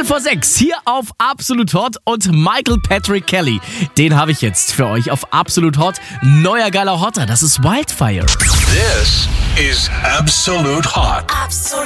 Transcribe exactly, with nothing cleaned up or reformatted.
vor sechs hier auf Absolut Hot und Michael Patrick Kelly. Den habe ich jetzt für euch auf Absolut Hot. Neuer geiler Hotter, das ist Wildfire. This is Absolut Hot. Absolut